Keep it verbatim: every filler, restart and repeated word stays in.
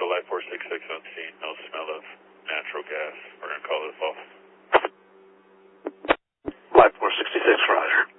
Central, Light four six six on scene, no smell of natural gas. We're going to call it false. Light four sixty-six, Roger.